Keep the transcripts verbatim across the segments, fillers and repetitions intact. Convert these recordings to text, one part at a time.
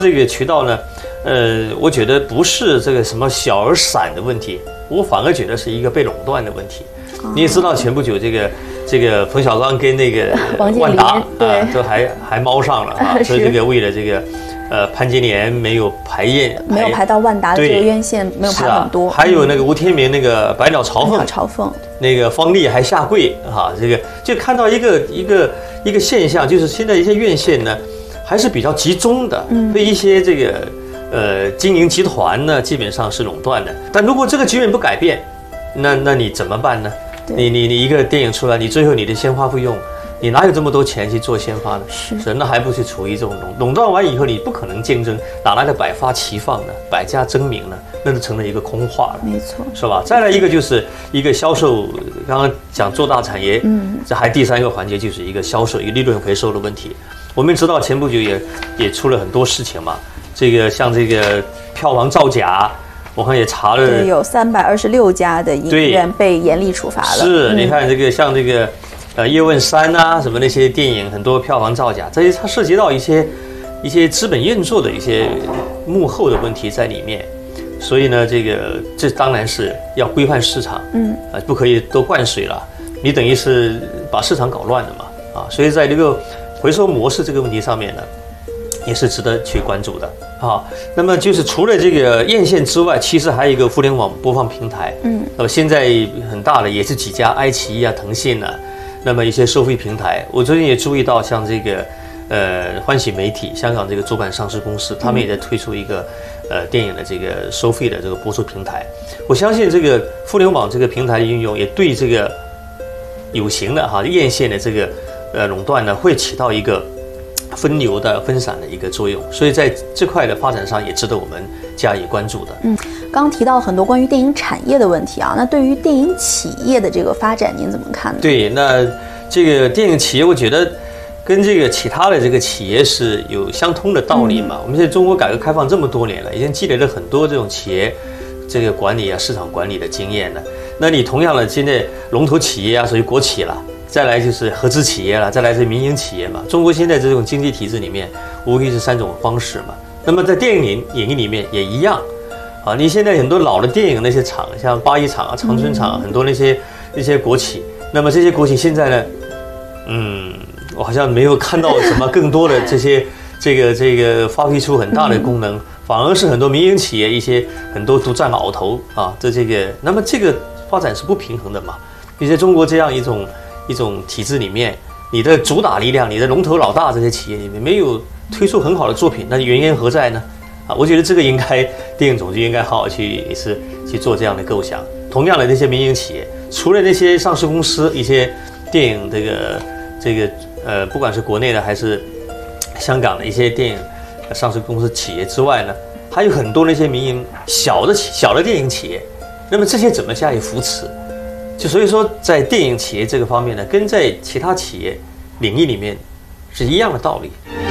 这个渠道呢，呃，我觉得不是这个什么小而散的问题，我反而觉得是一个被垄断的问题。哦、你也知道，前不久这个这个冯小刚跟那个万达啊，都还还猫上了啊，所以这个为了这个。呃，潘金莲没有排验， 没有排到万达的这个院线，没有排很多。 啊、还有那个吴天明那个百鸟朝凤， 百鸟朝凤， 那个方丽还下跪哈、啊，这个就看到一个一个一个现象，就是现在一些院线呢还是比较集中的，嗯，对一些这个呃经营集团呢基本上是垄断的。但如果这个局面不改变，那那你怎么办呢？你你你一个电影出来，你最后你的鲜花不用。你哪有这么多钱去做鲜花呢？ 是， 是那还不是处于这种垄垄断完以后，你不可能竞争，哪来的百花齐放呢？百家争鸣呢？那就成了一个空话了。 没错， 是吧？再来一个就是一个销售，刚刚讲做大产业，嗯，这还第三个环节就是一个销售，一个利润回收的问题。我们知道前不久也也出了很多事情嘛，这个像这个票房造假。我看也查了， 对，有三百二十六家的影院被严厉处罚了。 是，嗯、你看这个像这个，呃，叶问三啊，什么那些电影，很多票房造假，这些它涉及到一些一些资本运作的一些幕后的问题在里面。所以呢，这个这当然是要规范市场，嗯，啊，不可以多灌水了，你等于是把市场搞乱了嘛，啊，所以在这个回收模式这个问题上面呢。也是值得去关注的啊。那么就是除了这个院线之外，其实还有一个互联网播放平台。嗯，那么现在很大的也是几家，爱奇艺啊、腾讯啊，那么一些收费平台。我最近也注意到，像这个呃欢喜媒体，香港这个主板上市公司，他们也在推出一个呃电影的这个收费的这个播出平台。我相信这个互联网这个平台的运用，也对这个有形的哈院线的这个呃垄断呢，会起到一个。分流的分散的一个作用，所以在这块的发展上也值得我们加以关注的。 嗯，刚刚提到很多关于电影产业的问题啊，那对于电影企业的这个发展，您怎么看呢？ 对，那这个电影企业，我觉得跟这个其他的这个企业是有相通的道理嘛。嗯、我们现在中国改革开放这么多年了，已经积累了很多这种企业这个管理啊、市场管理的经验了。那你同样的，现在龙头企业啊，属于国企了。再来就是合资企业了，再来是民营企业嘛。中国现在这种经济体制里面，无非是三种方式嘛。那么在电影影业里面也一样，啊，你现在很多老的电影那些厂，像八一厂啊、长春厂，很多那些那些国企，那么这些国企现在呢，嗯，我好像没有看到什么更多的这些这个这个发挥出很大的功能，反而是很多民营企业一些很多独占鳌头啊，这这个，那么这个发展是不平衡的嘛。你在中国这样一种。一种体制里面，你的主打力量，你的龙头老大这些企业里面没有推出很好的作品，那原因何在呢？啊，我觉得这个应该电影总局应该好好去也是去做这样的构想。同样的，那些民营企业，除了那些上市公司，一些电影这个这个呃，不管是国内的还是香港的一些电影上市公司企业之外呢，还有很多那些民营小的小的电影企业，那么这些怎么加以扶持？就所以说，在电影企业这个方面呢，跟在其他企业领域里面是一样的道理。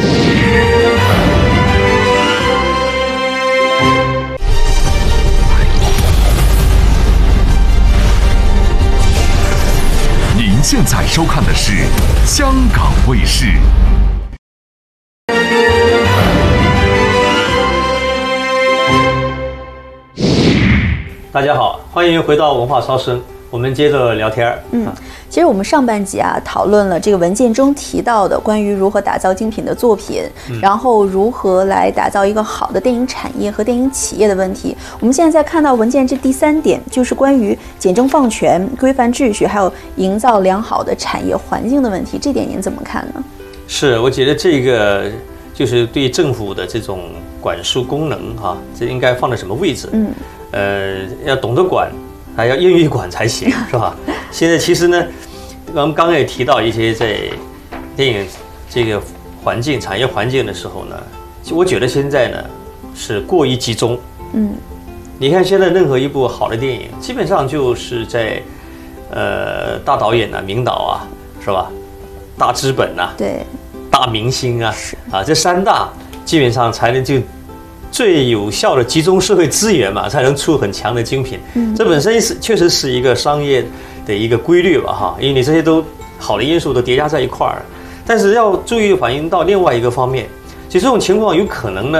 您现在收看的是香港卫视。 大家好，欢迎回到文化超声。我们接着聊天。 嗯，其实我们上半集啊讨论了这个文件中提到的关于如何打造精品的作品，嗯、然后如何来打造一个好的电影产业和电影企业的问题。我们现在在看到文件这第三点，就是关于简政放权、规范秩序，还有营造良好的产业环境的问题。这点您怎么看呢？ 是，我觉得这个就是对政府的这种管束功能哈、啊，这应该放在什么位置？嗯，呃，要懂得管。还要愿意管才行，是吧？现在其实呢，我们刚刚也提到一些在电影这个环境、产业环境的时候呢，我觉得现在呢是过于集中。嗯，你看现在任何一部好的电影，基本上就是在呃大导演啊、名导啊，是吧？大资本啊， 对， 大明星啊，啊这三大基本上才能就。最有效的集中社会资源嘛，才能出很强的精品。嗯，这本身是确实是一个商业的一个规律吧，哈，因为你这些都好的因素都叠加在一块儿。但是要注意反映到另外一个方面，就这种情况有可能呢，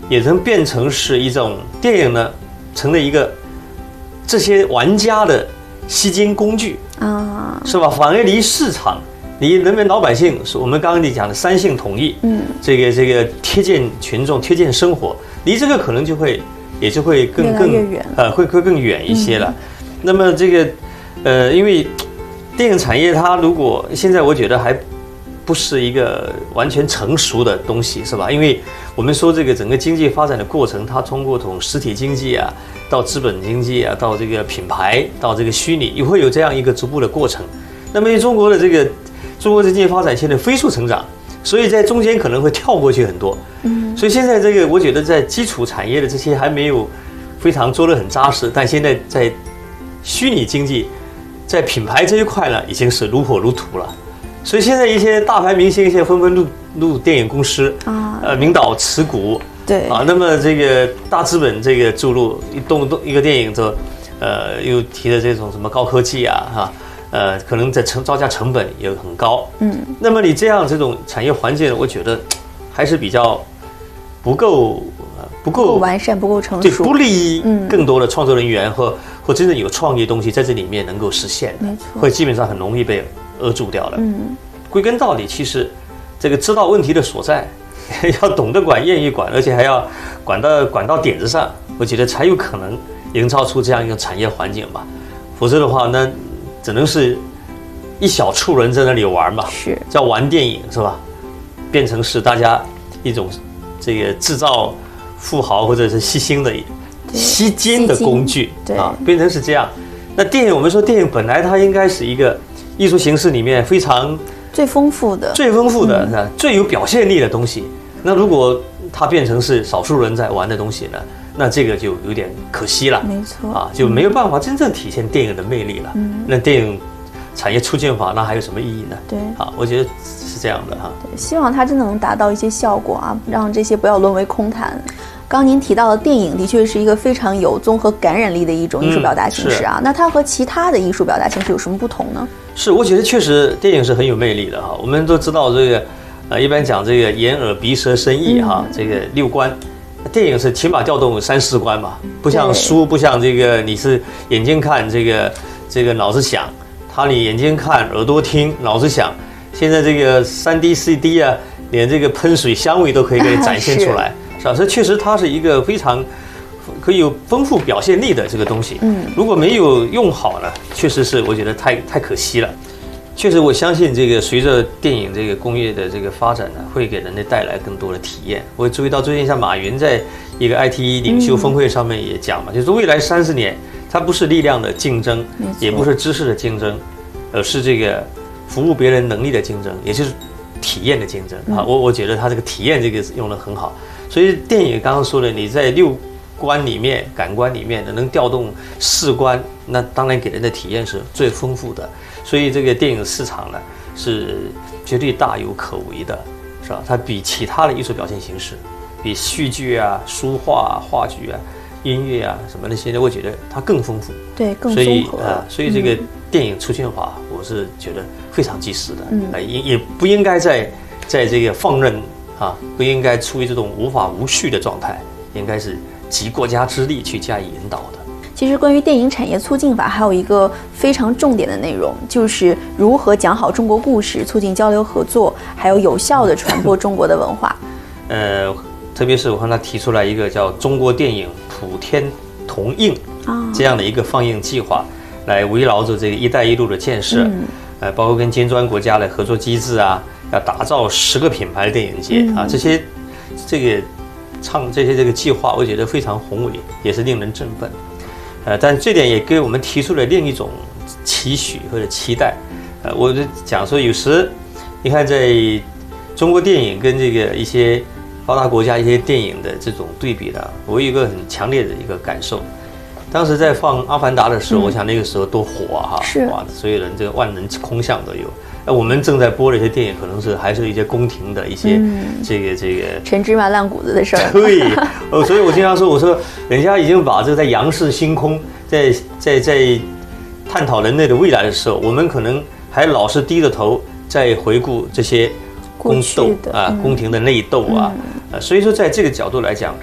也能变成是一种电影呢，成了一个这些玩家的吸金工具啊，是吧？反而离市场，离人民老百姓，我们刚刚你讲的三性统一，嗯，这个这个贴近群众、贴近生活，离这个可能就会也就会更更呃会会更远一些了。嗯、那么这个呃，因为电影产业它如果现在我觉得还不是一个完全成熟的东西，是吧？因为我们说这个整个经济发展的过程，它通过从实体经济啊，到资本经济啊，到这个品牌，到这个虚拟，也会有这样一个逐步的过程。那么因为中国的这个中国的经济发展现在飞速成长，所以在中间可能会跳过去很多。嗯，所以现在这个我觉得在基础产业的这些还没有非常做得很扎实，但现在在虚拟经济，在品牌这一块呢，已经是如火如荼了。所以现在一些大牌明星现在纷纷入入电影公司啊，呃，名导持股， 对啊，那么这个大资本这个注入一动动一个电影，这呃又提的这种什么高科技啊，哈、啊，呃，可能在成造价成本也很高，嗯，那么你这样这种产业环境，我觉得还是比较不够不够不够完善，不够成熟， 对，不利于更多的创作人员和或真正有创意的东西在这里面能够实现的， 没错， 会基本上很容易被扼住掉了。嗯，归根到底，其实这个知道问题的所在，要懂得管、愿意管，而且还要管到管到点子上，我觉得才有可能营造出这样一个产业环境吧。否则的话，那只能是一小撮人在那里玩嘛， 是叫玩电影是吧？变成是大家一种这个制造富豪或者是吸星的吸金的工具啊，变成是这样。那电影，我们说电影本来它应该是一个艺术形式里面非常最丰富的、 最丰富的、嗯、最有表现力的东西。那如果它变成是少数人在玩的东西呢，那这个就有点可惜了。 没错啊，就没有办法真正体现电影的魅力了。嗯，那电影产业促进法那还有什么意义呢？ 对， 啊，我觉得是这样的哈。 对，希望它真的能达到一些效果啊，让这些不要沦为空谈。刚您提到的电影的确是一个非常有综合感染力的一种艺术表达形式啊，嗯、那它和其他的艺术表达形式有什么不同呢？ 是，我觉得确实电影是很有魅力的哈。我们都知道这个，呃，一般讲这个眼耳鼻舌身意哈，嗯、这个六官，电影是起码调动三四官嘛，不像书，不像这个你是眼睛看这个这个脑子想，它你眼睛看耳朵听脑子想，现在这个三 D 四 D 啊，连这个喷水香味都可以给你展现出来。这确实，它是一个非常可以有丰富表现力的这个东西。嗯，如果没有用好呢，确实是我觉得太太可惜了。确实，我相信这个随着电影这个工业的这个发展呢，会给人类带来更多的体验。我注意到最近像马云在一个 I T 领袖峰会上面也讲嘛，就是未来三十年，它不是力量的竞争，也不是知识的竞争，而是这个服务别人能力的竞争，也就是体验的竞争啊。我我觉得它这个体验这个用得很好。所以电影刚刚说的，你在六官里面、感官里面能调动四官，那当然给人的体验是最丰富的。所以这个电影市场呢，是绝对大有可为的，是吧？它比其他的艺术表现形式，比戏剧啊、书画、话剧啊、音乐啊什么那些，我觉得它更丰富， 对，更综合。 啊、呃，所以这个电影促进法，我是觉得非常及时的，嗯，呃、也也不应该在在这个放任。啊，不应该处于这种无法无序的状态，应该是集国家之力去加以引导的。 其实，关于电影产业促进法，还有一个非常重点的内容，就是如何讲好中国故事，促进交流合作，还有有效地传播中国的文化。 呃，特别是我看他提出来一个叫“中国电影普天同映”这样的一个放映计划，来围绕着这个“一带一路”的建设，嗯、呃，包括跟金砖国家的合作机制啊。要打造十个品牌的电影节啊，这些这个唱这些这个计划，我觉得非常宏伟，也是令人振奋。呃，但这点也给我们提出了另一种期许或者期待。呃，我就讲说，有时你看，在中国电影跟这个一些发达国家一些电影的这种对比呢，我有一个很强烈的一个感受。当时在放《阿凡达》的时候，嗯、我想那个时候多火啊！ 是哇，所有人这个万人空巷都有。那我们正在播的一些电影，可能是还是一些宫廷的一些、嗯、这个这个陈芝麻烂谷子的事儿。 对，哦，所以我经常说，我说人家已经把这个在仰视星空，在在在探讨人类的未来的时候，我们可能还老是低着头在回顾这些宫斗啊、嗯、宫廷的内斗啊。嗯、呃，所以说在这个角度来讲，